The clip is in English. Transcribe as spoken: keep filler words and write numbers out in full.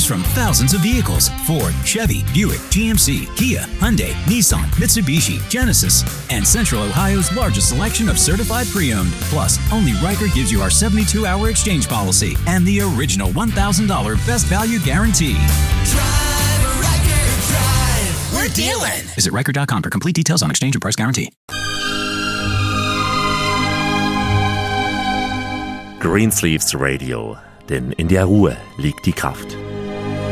Choose from thousands of vehicles: Ford, Chevy, Buick, G M C, Kia, Hyundai, Nissan, Mitsubishi, Genesis, and Central Ohio's largest selection of certified pre-owned. Plus, only Riker gives you our seventy-two hour exchange policy and the original one thousand dollars best value guarantee. Drive, Riker, drive. We're dealing. Visit Riker dot com for complete details on exchange and price guarantee. Greensleeves Radio, denn in der Ruhe liegt die Kraft.